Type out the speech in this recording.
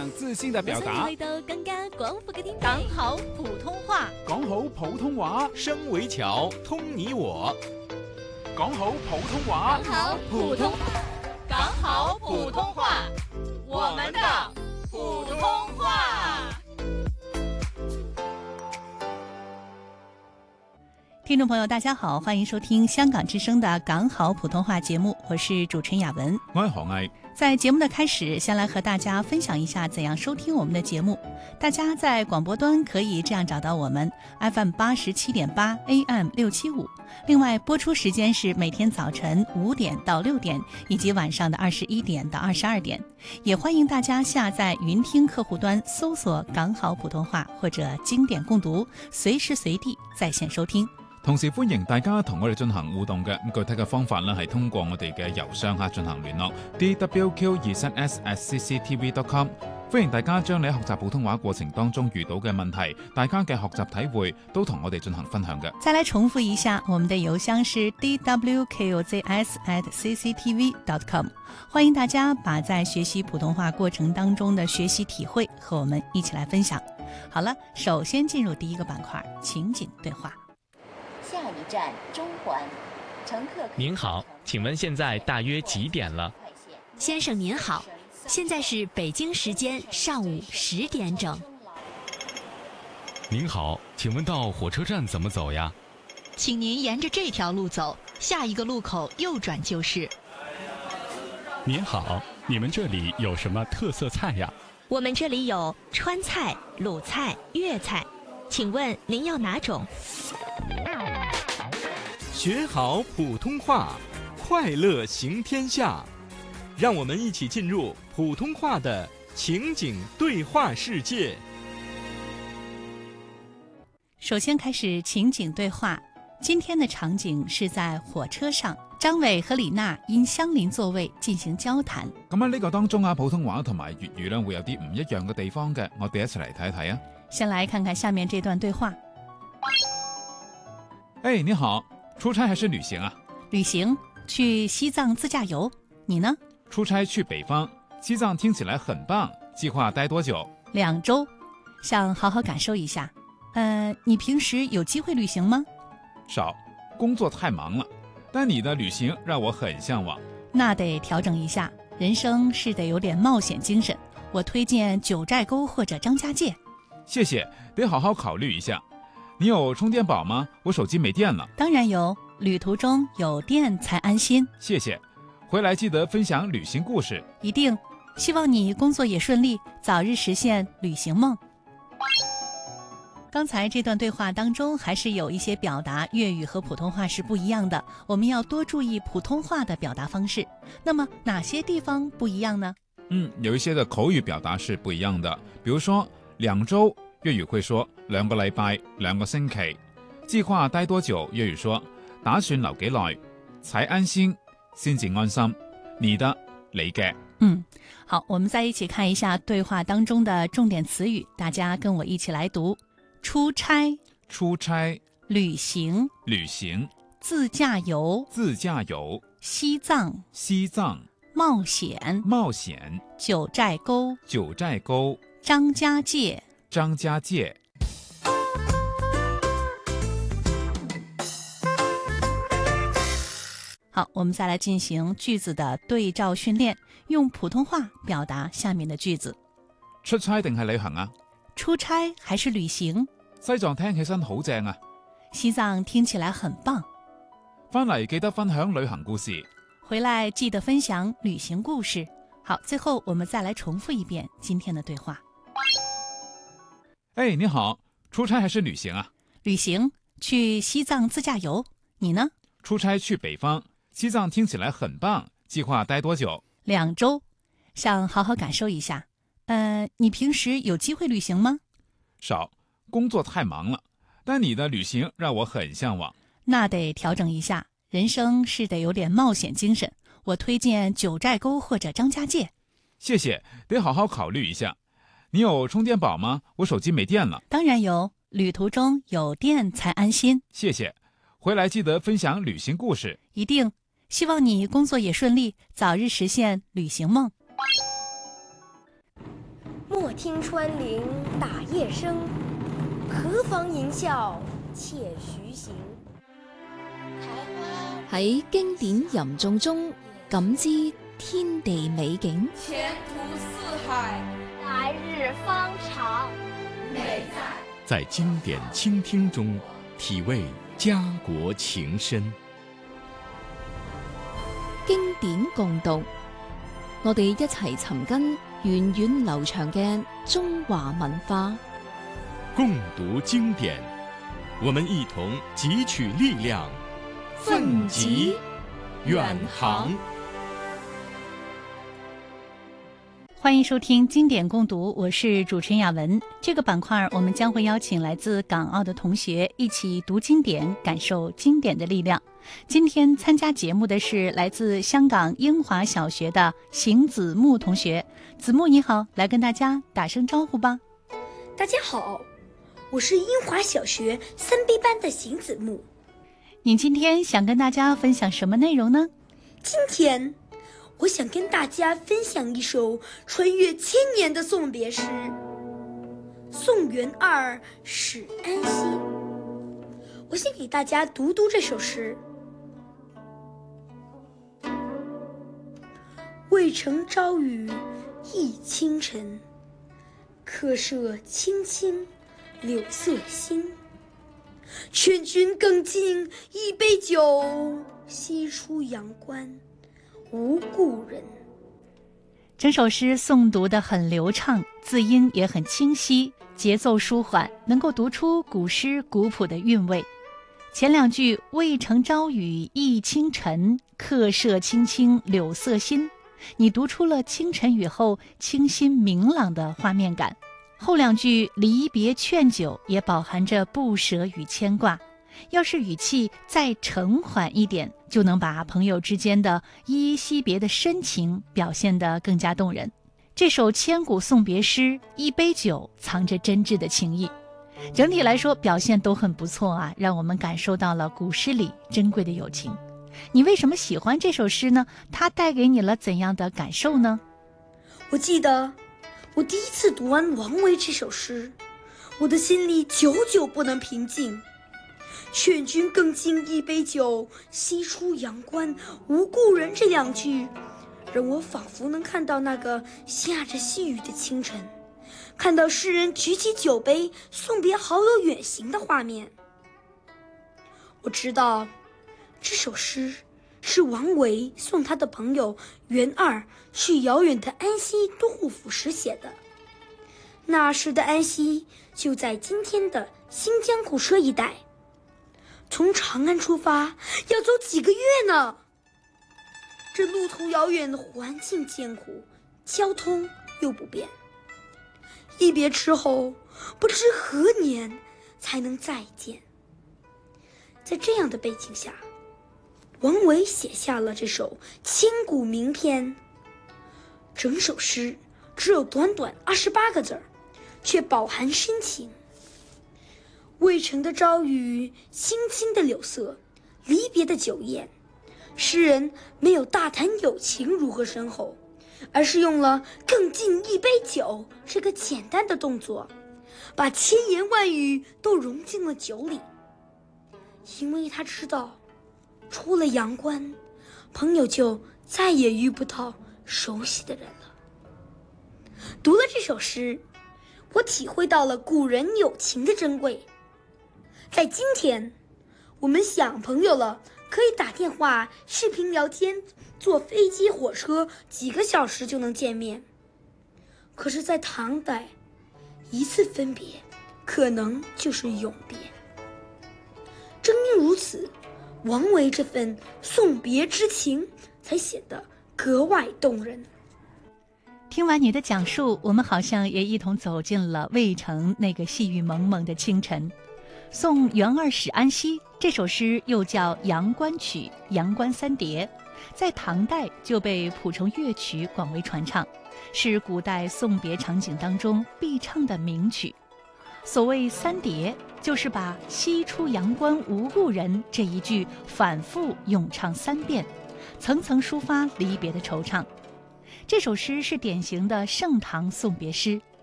常自信的表達。 去到更加廣闊嘅天地， 講好普通話， 講好普通話， 聲為橋，通你我。 講好普通話， 講好普通話，我們的普通話。 听众朋友大家好，欢迎收听香港之声的港好普通话节目，我是主持人雅文， 我係何毅。 在节目的开始，先来和大家分享一下怎样收听我们的节目。大家在广播端可以这样找到我们 FM 87.8 AM 675，另外播出时间是每天早晨5点到6点，以及晚上的21点到22点。也欢迎大家下载云听客户端，搜索港好普通话或者经典共读，随时随地在线收听。 同時歡迎大家同我哋進行互動嘅，具體嘅方法呢係通過我哋嘅郵箱進行聯絡 dwq23s@cctv.com。歡迎大家將你喺學習普通話過程當中遇到嘅問題，大家嘅學習體會都同我哋進行分享嘅。 再來重複一下，我們的郵箱是 dwqzs@cctv.com。歡迎大家把在學習普通話過程當中的學習體會和我們一起來分享。好了，首先進入第一個板塊，情景對話。 下一站中環，乘客。 您好，請問現在大約幾點了？ 先生您好，現在是北京時間上午10點整。 您好，請問到火車站怎麼走呀？ 請您沿着這條路走，下一個路口右轉就是。 您好，你們這裡有什麼特色菜呀？ 我們這裡有川菜、魯菜、粵菜，請問您要哪種？ 學好普通話，快樂行天下。讓我們一起進入普通話的情景對話世界。 首先開始情景對話，今天的場景是在火車上，張偉和李娜因相鄰座位進行交談。 咁喺呢個當中啊，普通話同埋粵語呢會有啲唔一樣嘅地方嘅，我哋一齊嚟睇一睇啊。 先來看看下面這段對話。 哎，你好，出差還是旅行啊？ 旅行，去西藏自駕遊。你呢？ 出差去北方，西藏聽起來很棒，計劃待多久？2 週，想好好感受一下。你平時有機會旅行嗎？ 少，工作太忙了，但你的旅行讓我很向往。 那得調整一下，人生是得有點冒險精神。我推薦九寨溝或者張家界。 謝謝，得好好考慮一下。你有充電寶嗎？我手機沒電了。 當然有，旅途中有電才安心。 謝謝，回來記得分享旅行故事。 一定，希望你工作也順利，早日實現旅行夢。剛才這段對話當中還是有一些表達粵語和普通話是不一樣的，我們要多注意普通話的表達方式。那麼哪些地方不一樣呢？ 有一些的口語表達是不一樣的，比如說2週，粵語會說2個禮拜、2個星期；計劃待多久，粵語說打算留幾耐，才安心，先至安心。你的，你嘅。 好，我們再一起看一下對話當中的重點詞語，大家跟我一起來讀：出差、 出差； 旅行、 旅行； 自駕遊、 自駕遊； 西藏、 西藏； 冒險、 冒險； 九寨溝、 九寨溝； 張家界、 張家界。 好，我們再來進行句子的對照訓練，用普通話表達下面的句子。 出差定係旅行啊？ 出差還是旅行？ 西藏聽起身好正啊！ 西藏聽起來很棒。 返嚟記得分享旅行故事。 回來記得分享旅行故事。好，最後我們再來重複一遍今天的對話。 哎，你好，出差還是旅行啊？ 旅行，去西藏自駕遊。你呢？ 出差去北方，西藏聽起來很棒，計劃待多久？2週， 想好好感受一下。你平時有機會旅行嗎？ 少，工作太忙了，但你的旅行讓我很向往。 那得調整一下，人生是得有點冒險精神。我推薦九寨溝或者張家界。 謝謝，得好好考慮一下。你有充電寶嗎？我手機沒電了。 當然有，旅途中有電才安心。 謝謝，回來記得分享旅行故事。 一定，希望你工作也順利，早日實現旅行夢。 莫听穿林打叶声，何妨吟啸且徐行。 喺經典吟誦中感知天地美景， 前途似海， 来日方长。 美在经典倾聽中體味家國情深。 經典共讀，我哋一齊尋根源遠流長嘅中華文化。 共讀經典，我們一同汲取力量，奮楫遠航。 歡迎收聽經典共讀，我是主持人雅文。這個板塊我們將會邀請來自港澳的同學一起讀經典，感受經典的力量。今天參加節目的是來自香港英華小學的邢子木同學。子木你好，來跟大家打聲招呼吧。 大家好，我是英華小學3B 班的邢子木。 你今天想跟大家分享什麼內容呢？ 今天我想跟大家分享一首穿越1000年的送別詩《送元二使安西》。我先給大家讀這首詩。渭城朝雨浥輕塵，客舍青青柳色新。勸君更盡一杯酒，西出陽關無故人。 整首詩誦讀得很流暢，字音也很清晰，節奏舒緩，能夠讀出古詩古樸的韻味。前兩句渭城朝雨浥輕塵，客舍青青柳色新，你讀出了清晨雨後清新明朗的畫面感。後兩句離別勸酒也飽含着不捨與牽掛，要是語氣再沉緩一點，就能把朋友之間的依依惜別的深情表現得更加動人。這首千古送別詩，一杯酒藏着真摯的情誼。整體來說表現都很不錯啊，讓我們感受到了古詩裡珍貴的友情。你為什麼喜歡這首詩呢？它帶給你了怎樣的感受呢？ 我記得我第一次讀完王維這首詩，我的心裡久久不能平靜。勸君更盡一杯酒，西出陽關無故人，這兩句讓我仿佛能看到那個下着細雨的清晨，看到詩人舉起酒杯送別好友遠行的畫面。我知道這首詩是王維送他的朋友元二去遙遠的安西都護府時寫的。那時的安西就在今天的新疆古車一帶，從長安出發要走幾個月呢。這路途遙遠，環境艱苦，交通又不便，一別之後不知何年才能再見。在這樣的背景下，王維寫下了這首千古名篇。整首詩只有短短28個字，卻飽含深情。渭城的朝雨，青青的柳色，離別的酒宴，詩人沒有大談友情如何深厚，而是用了更盡一杯酒這個簡單的動作，把千言萬語都融進了酒裡。因為他知道出了陽關，朋友就再也遇不到熟悉的人了。讀了這首詩，我體會到了古人友情的珍貴。在今天，我們想朋友了，可以打電話、視頻聊天，坐飛機、火車幾個小時就能見面。可是在唐代，一次分別可能就是永別。正因如此，王維這份送別之情才顯得格外動人。 聽完你的講述，我們好像也一同走進了渭城那個細雨濛濛的清晨。送元二使安西這首詩又叫《陽關曲》《陽關三疊》，在唐代就被譜成樂曲，廣為傳唱，是古代送別場景當中必唱的名曲。所謂三疊，就是把西出陽關無故人這一句反覆詠唱3遍，層層抒發離別的惆悵。這首詩是典型的盛唐送別詩，